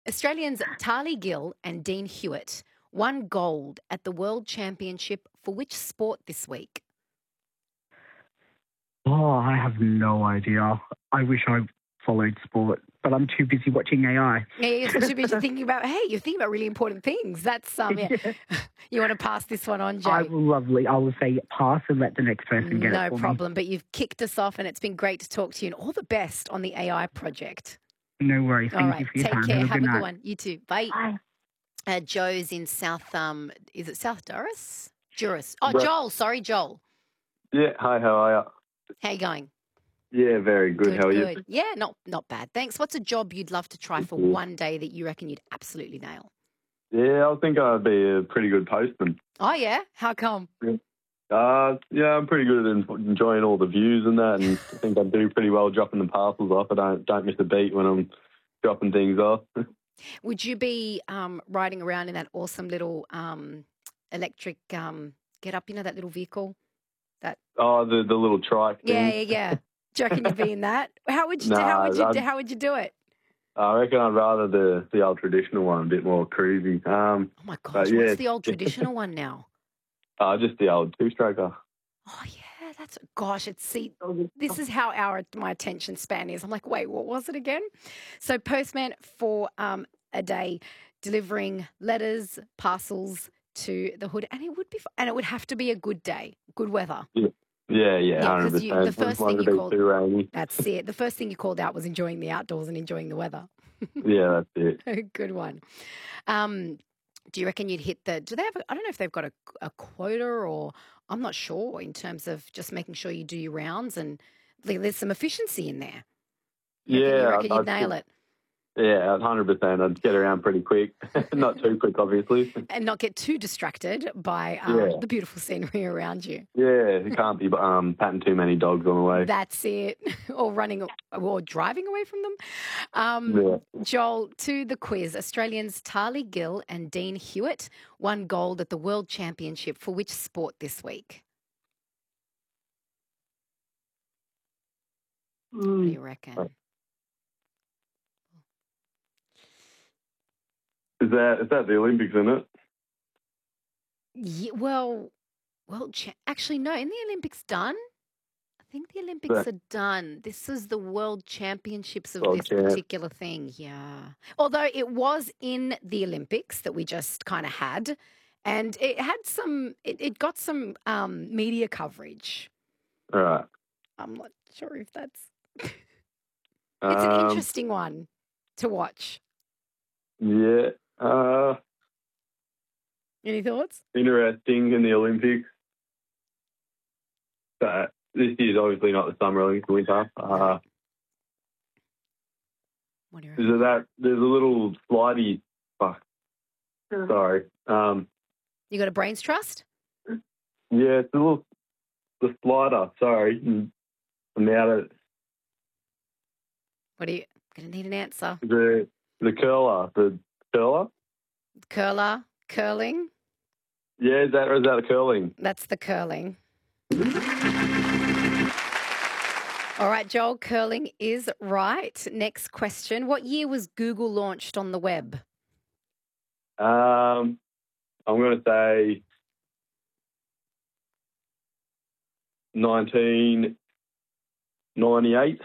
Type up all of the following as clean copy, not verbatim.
Australians Tali Gill and Dean Hewitt won gold at the World Championship for which sport this week? Oh, I have no idea. I wish I followed sport, but I'm too busy watching AI. Yeah, you're too busy thinking about, hey, you're thinking about really important things. That's, yeah. Yeah. You want to pass this one on, I Jay? will lovely. I will say pass and let the next person get it No for me. problem. But you've kicked us off and it's been great to talk to you and all the best on the AI project. No worries. All Thank right. you for your Take time. care. Have a Have good a good night. one. You too. Bye. Bye. Joe's in South, is it South Doris? Juris. Oh, Well, Joel. Sorry, Joel. yeah, hi, how are How you going? you? Yeah, very good. How are you? Good. Yeah, not bad. Thanks. What's a job you'd love to try for Good. one day that you reckon you'd absolutely nail? Yeah, I think I'd be a pretty good postman. Oh, yeah? How come? Yeah, I'm pretty good at enjoying all the views and that, and I think I do pretty well dropping the parcels off. I don't miss a beat when I'm dropping things off. Would you be riding around in that awesome little electric get up, that little vehicle? That Oh, the little trike Yeah. thing. Do you reckon you'd be in that? How would you Nah, how would you do it? I reckon I'd rather the old traditional one, a bit more cruisy. Oh my gosh, yeah. what's the old traditional one now? Just the old two-stroker. Oh yeah, this is how my attention span is. I'm like, wait, what was it again? So postman for a day, delivering letters, parcels to the hood, and it would have to be a good day, good weather. Yeah, Yeah, 100%. because the first thing Wouldn't you be called too rainy. that's it. The first thing you called out was enjoying the outdoors and enjoying the weather. Yeah, that's it. A good one. Do you reckon you'd hit do they have, I don't know if they've got a quota or I'm not sure in terms of just making sure you do your rounds and there's some efficiency in there. You reckon you'd nail it? Yeah, 100%. I'd get around pretty quick. Not too quick, obviously. And not get too distracted by the beautiful scenery around you. Yeah, you can't be patting too many dogs on the way. That's it. Or running or driving away from them. Joel, to the quiz. Australians Tali Gill and Dean Hewitt won gold at the World Championship for which sport this week? What do you reckon? Is that the Olympics, isn't it? Yeah, well, actually, no. In the Olympics done? I think the Olympics are done. This is the World Championships of this particular thing. Yeah. Although it was in the Olympics that we just kind of had, and it had it got some media coverage. All right. I'm not sure if that's. It's an interesting one to watch. Yeah. Any thoughts? Interesting in the Olympics. But this year's obviously not the Summer Olympics, the winter. What do you reckon? Is it that there's a little slidey? Fuck. Sorry. You got a brains trust? Yeah, it's the slider. Sorry, I'm out of it. What are you going to need an answer? The curler, the curler. Curling. Yeah, is that the curling? That's the curling. All right, Joel, curling is right. Next question. What year was Google launched on the web? I'm going to say 1998.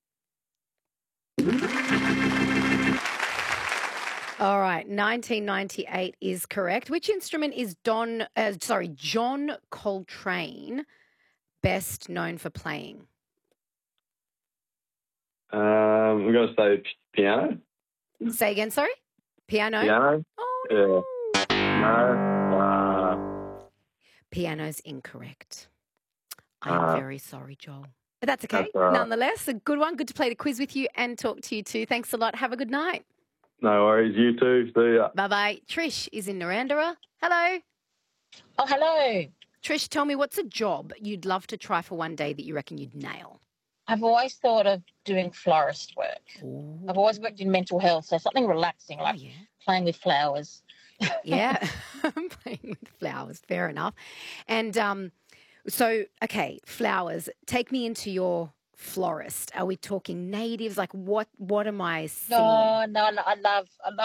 All right, 1998 is correct. Which instrument is John Coltrane best known for playing? I'm going to say piano. Say again, sorry? Piano? Piano? Oh, no. Yeah. No. Piano's incorrect. I'm very sorry, Joel. But that's okay. That's all right. Nonetheless, a good one. Good to play the quiz with you and talk to you too. Thanks a lot. Have a good night. No worries. You too. See ya. Bye-bye. Trish is in Narandera. Hello. Oh, hello. Trish, tell me, what's a job you'd love to try for one day that you reckon you'd nail? I've always thought of doing florist work. Ooh. I've always worked in mental health, so something relaxing, like playing with flowers. Yeah, playing with flowers. Fair enough. And okay, flowers. Take me into your florist. Are we talking natives? Like what am I seeing? No, I love